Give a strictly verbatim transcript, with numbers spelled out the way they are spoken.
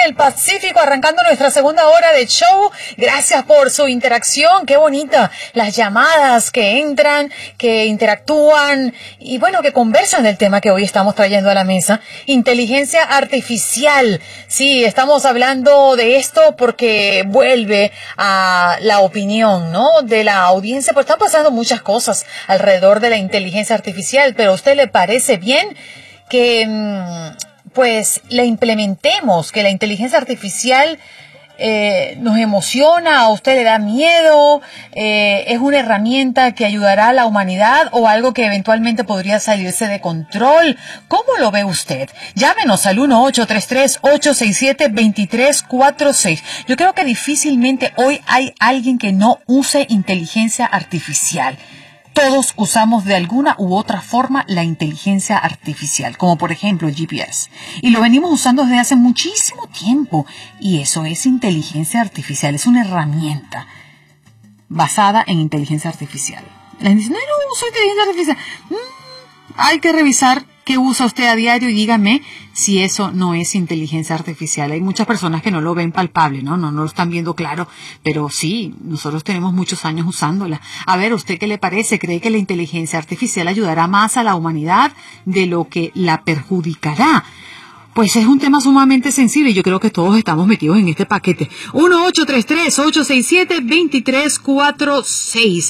el Pacífico, arrancando nuestra segunda hora de show. Gracias por su interacción, qué bonita. Las llamadas que entran, que interactúan y bueno, que conversan del tema que hoy estamos trayendo a la mesa. Inteligencia artificial. Sí, estamos hablando de esto porque vuelve a la opinión, ¿no?, de la audiencia, pues están pasando muchas cosas alrededor de la inteligencia artificial, pero ¿a usted le parece bien que pues la implementemos, que la inteligencia artificial eh, nos emociona, a usted le da miedo, eh, es una herramienta que ayudará a la humanidad o algo que eventualmente podría salirse de control? ¿Cómo lo ve usted? Llámenos al uno ocho tres tres, ocho seis siete, dos tres cuatro seis. Yo creo que difícilmente hoy hay alguien que no use inteligencia artificial. Todos usamos de alguna u otra forma la inteligencia artificial, como por ejemplo el G P S. Y lo venimos usando desde hace muchísimo tiempo. Y eso es inteligencia artificial, es una herramienta basada en inteligencia artificial. La gente dice, no, no uso inteligencia artificial. Mm, hay que revisar qué usa usted a diario y dígame si eso no es inteligencia artificial. Hay muchas personas que no lo ven palpable, ¿no? No, no lo están viendo claro, pero sí, nosotros tenemos muchos años usándola. A ver, ¿usted qué le parece? ¿Cree que la inteligencia artificial ayudará más a la humanidad de lo que la perjudicará? Pues es un tema sumamente sensible y yo creo que todos estamos metidos en este paquete. uno ocho tres tres, ocho seis siete, dos tres cuatro seis.